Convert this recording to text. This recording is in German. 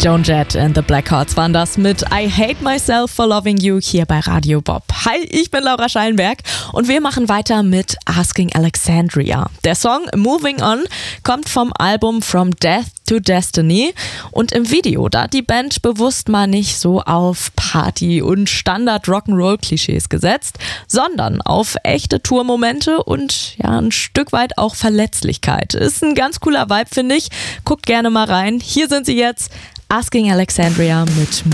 Joan Jett and the Blackhearts waren das mit I Hate Myself for Loving You hier bei Radio Bob. Hi, ich bin Laura Schallenberg und wir machen weiter mit Asking Alexandria. Der Song Moving On kommt vom Album From Death to Destiny und im Video, da hat die Band bewusst mal nicht so auf Party und Standard-Rock'n'Roll-Klischees gesetzt, sondern auf echte Tourmomente und ja, ein Stück weit auch Verletzlichkeit. Ist ein ganz cooler Vibe, finde ich. Guckt gerne mal rein. Hier sind sie jetzt, Asking Alexandria mit